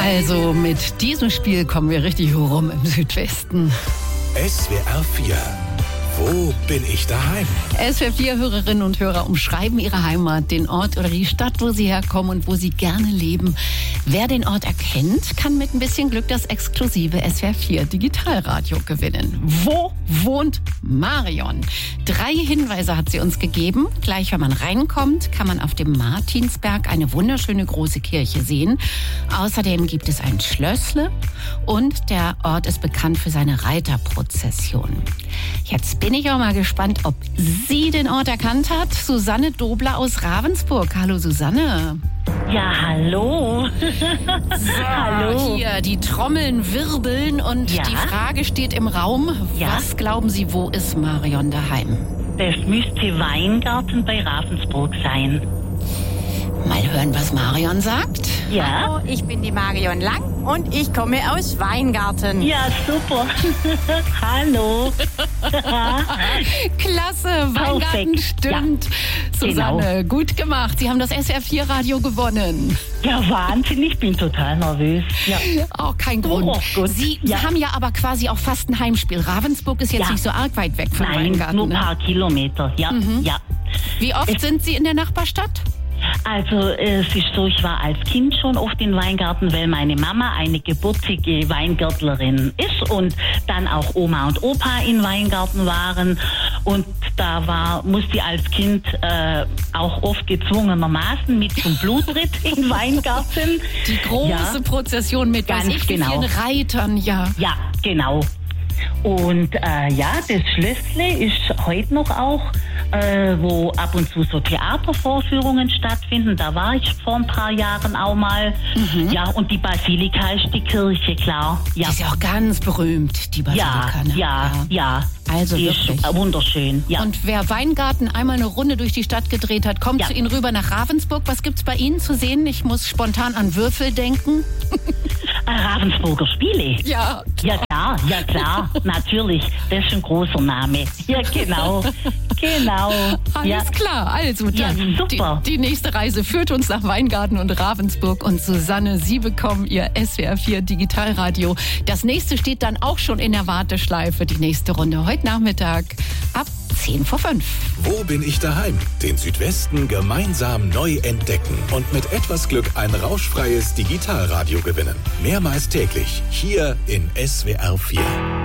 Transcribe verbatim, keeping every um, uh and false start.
Also mit diesem Spiel kommen wir richtig rum im Südwesten. S W R vier. Wo bin ich daheim? S W R vier Hörerinnen und Hörer umschreiben ihre Heimat, den Ort oder die Stadt, wo sie herkommen und wo sie gerne leben. Wer den Ort erkennt, kann mit ein bisschen Glück das exklusive S W R vier Digitalradio gewinnen. Wo wohnt Marion? Drei Hinweise hat sie uns gegeben. Gleich, wenn man reinkommt, kann man auf dem Martinsberg eine wunderschöne große Kirche sehen. Außerdem gibt es ein Schlössle und der Ort ist bekannt für seine Reiterprozession. Jetzt bin ich auch mal gespannt, ob sie den Ort erkannt hat. Susanne Dobler aus Ravensburg. Hallo Susanne. Ja, hallo. So, hallo. Hier, die Trommeln wirbeln und ja? Die Frage steht im Raum. Ja? Was glauben Sie, wo ist Marion daheim? Das müsste Weingarten bei Ravensburg sein. Mal hören, was Marion sagt. Ja. Hallo, ich bin die Marion Lang und ich komme aus Weingarten. Ja, super. Hallo. Klasse, Weingarten stimmt. Ja. Susanne, Genau. gut gemacht. Sie haben das S W R vier Radio gewonnen. Ja, Wahnsinn, ich bin total nervös. Ja. Auch kein Grund. Oh, gut. Sie Ja. haben ja aber quasi auch fast ein Heimspiel. Ravensburg ist jetzt Ja. nicht so arg weit weg von Nein, Weingarten. nur ein Ne? paar Kilometer. Ja, Mhm. ja. Wie oft Es- sind Sie in der Nachbarstadt? Also es ist so, ich war als Kind schon oft in Weingarten, weil meine Mama eine gebürtige Weingärtlerin ist und dann auch Oma und Opa in Weingarten waren. Und da war, musste ich als Kind äh, auch oft gezwungenermaßen mit zum Blutritt in Weingarten. Die große Ja. Prozession mit Ganz weiß ich, wie genau. vielen Reitern, ja. Ja, genau. Und äh, ja, das Schlössle ist heute noch auch, äh, wo ab und zu so Theatervorführungen stattfinden. Da war ich vor ein paar Jahren auch mal. Mhm. Ja, und die Basilika ist die Kirche, klar. Die Ja, ist ja auch ganz berühmt, die Basilika. ja, ne? ja, ja. Also Die ist wirklich. wunderschön. Ja. Und wer Weingarten einmal eine Runde durch die Stadt gedreht hat, kommt Ja. zu Ihnen rüber nach Ravensburg. Was gibt's bei Ihnen zu sehen? Ich muss spontan an Würfel denken. Äh, Ravensburger Spiele. Ja. Ja klar, ja klar, natürlich. Das ist ein großer Name. Ja, genau. Genau. Alles Ja. klar. Also Ja, dann super. Die, die nächste Reise führt uns nach Weingarten und Ravensburg. Und Susanne, Sie bekommen Ihr S W R vier Digitalradio. Das nächste steht dann auch schon in der Warteschleife. Die nächste Runde heute Nachmittag ab zehn vor fünf. Wo bin ich daheim? Den Südwesten gemeinsam neu entdecken und mit etwas Glück ein rauschfreies Digitalradio gewinnen. Mehrmals täglich hier in S W R vier.